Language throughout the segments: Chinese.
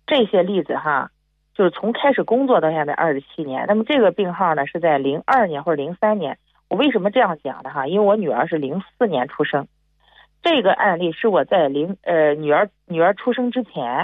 这些例子哈，就是从开始工作到现在27年。那么这个病号呢是在02年或者03年。我为什么这样讲的哈？因为我女儿是04年出生，这个案例是我在女儿出生之前，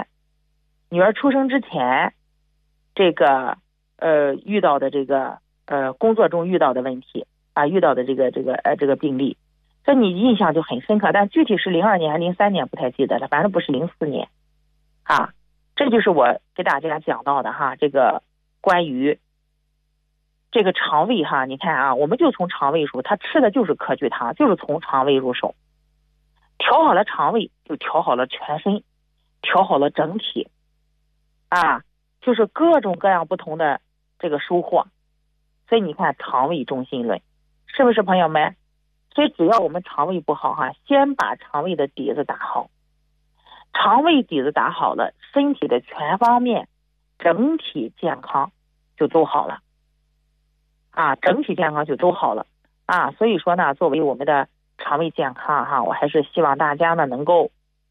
这个遇到的这个工作中遇到的问题啊，遇到的这个病例，这你印象就很深刻。但具体是02年还是03年不太记得了，反正不是04年啊。这就是我给大家讲到的哈，这个关于这个肠胃哈，你看啊，我们就从肠胃入，他吃的就是科聚糖，就是从肠胃入手，调好了肠胃，就调好了全身，调好了整体啊，就是各种各样不同的这个收获。所以你看肠胃中心论，是不是朋友们？所以只要我们肠胃不好哈，先把肠胃的底子打好，肠胃底子打好了，身体的全方面整体健康就都好了啊，整体健康就都好了啊。所以说呢，作为我们的肠胃健康哈，我还是希望大家呢能够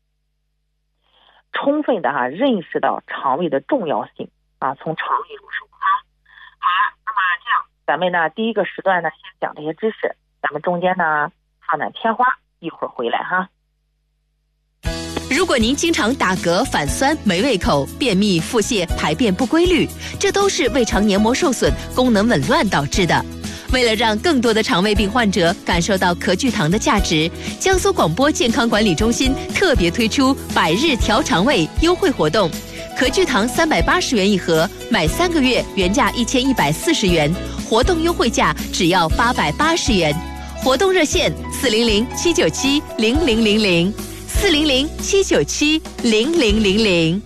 充分的哈认识到肠胃的重要性啊，从肠胃入手哈。好，那么这样，咱们呢第一个时段呢先讲这些知识，咱们中间呢放点片花，一会儿回来哈。 如果您经常打嗝、反酸、没胃口、便秘、腹泻、排便不规律，这都是胃肠黏膜受损、功能紊乱导致的。为了让更多的肠胃病患者感受到壳聚糖的价值，江苏广播健康管理中心特别推出100日调肠胃优惠活动，壳聚糖380元一盒，买3个月原价1140元，活动优惠价只要880元。活动热线400-797-0000。400-797-0000。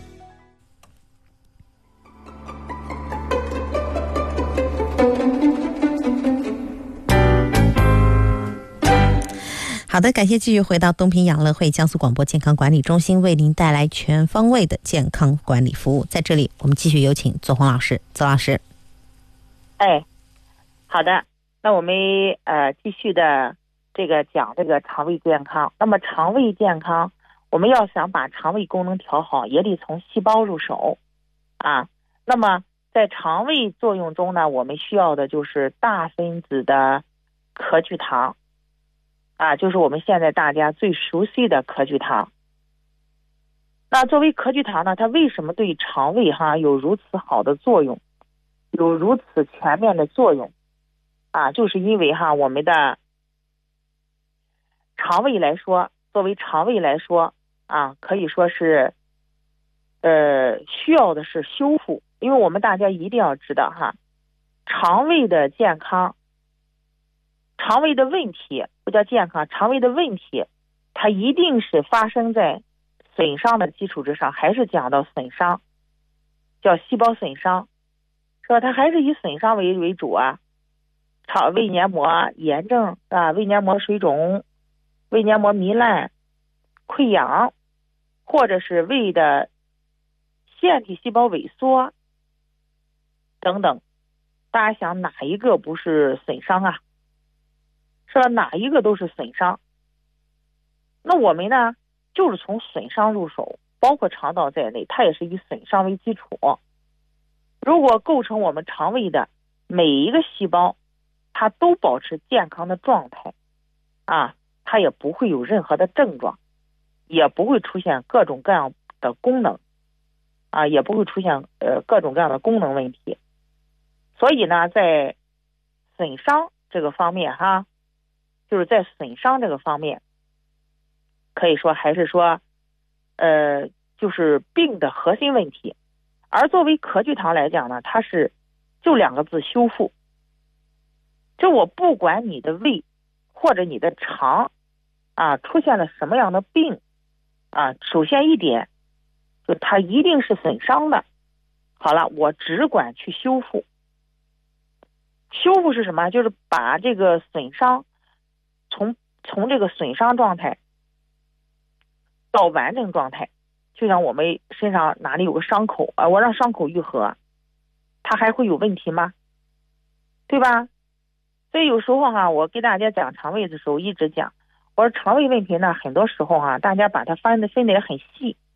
好的，感谢继续回到东平养乐会江苏广播健康管理中心，为您带来全方位的健康管理服务。在这里我们继续有请邹红老师。邹老师， 好的，那我们继续的这个讲这个肠胃健康。那么肠胃健康，我们要想把肠胃功能调好，也得从细胞入手啊。那么在肠胃作用中呢，我们需要的就是大分子的壳聚糖啊，就是我们现在大家最熟悉的壳聚糖。那作为壳聚糖呢，它为什么对肠胃哈有如此好的作用，有如此全面的作用啊？就是因为哈我们的肠胃来说，作为肠胃来说啊，可以说是需要的是修复。因为我们大家一定要知道哈，肠胃的健康，肠胃的问题不叫健康，肠胃的问题它一定是发生在损伤的基础之上，还是讲到损伤，叫细胞损伤，是吧？它还是以损伤为主啊。肠胃黏膜炎症啊，胃黏膜水肿、胃黏膜糜烂、溃疡，或者是胃的腺体细胞萎缩等等，大家想哪一个不是损伤啊？是吧？哪一个都是损伤。那我们呢，就是从损伤入手，包括肠道在内，它也是以损伤为基础。如果构成我们肠胃的每一个细胞，它都保持健康的状态啊，它也不会有任何的症状，也不会出现各种各样的功能啊，也不会出现各种各样的功能问题。所以呢，在损伤这个方面哈，就是在损伤这个方面，可以说还是说就是病的核心问题。而作为壳聚糖来讲呢，它是就2个字：修复。就我不管你的胃或者你的肠啊出现了什么样的病啊，首先一点就它一定是损伤的。好了，我只管去修复。修复是什么？就是把这个损伤从这个损伤状态到完整状态。就像我们身上哪里有个伤口啊，我让伤口愈合，它还会有问题吗？对吧？所以有时候哈，我给大家讲肠胃的时候一直讲，我说肠胃问题呢，很多时候哈，大家把它分得也很细